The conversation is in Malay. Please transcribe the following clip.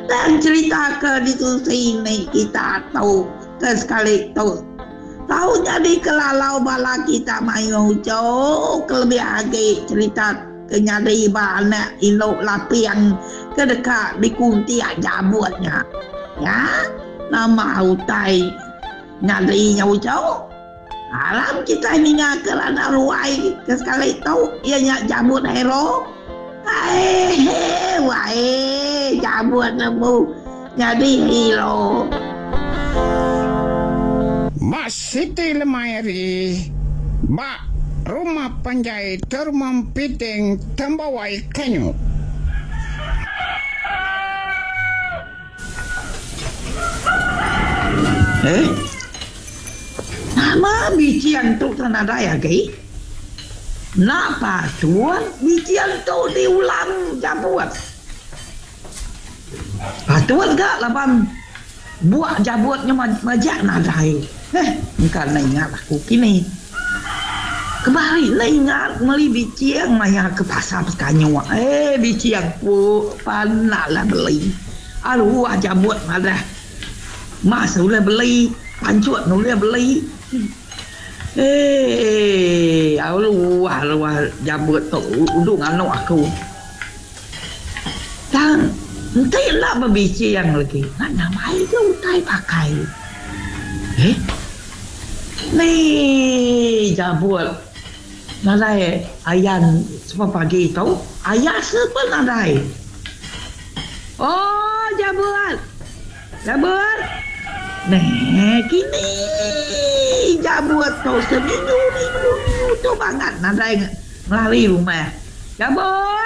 Dan cerita ke itu sini kita tahu ke sekali tahu jadi kelalau bala kita mayu jauh kelebih lagi cerita kenyari bana ilok lapiang kedekat di kunti jabutnya ya nama utai nyari jauh alam kita ini kerana ruai ke sekali tahu ia jabut hero wae jabut nemu jadi hero. Mak Siti Lemari, Mak rumah penjahit termam piting tambawai kanyu. Nama bijian tu tanah daya ke? Napa tuan bijian tu diulang jabut? Tuan gak lapan buat jabutnya majak nadai. Bukan ingat aku kini. Kembali ingat meli bijian maya ke pasar sekanyo. Bijian pu panaklah beli. Aduh jabut ada. Mas boleh beli, pancut boleh beli. Aluah jabut tu udung anak aku. Dan nanti nak berbicara lagi. Nak namai ke utai pakai. Ni jabut. Nadai ayan semua pagi tahu. Ayah siapa nadai? Oh jabut. Jabut. Nah kini jabut tu seminggu tu banget nadai melari rumah. Jabut.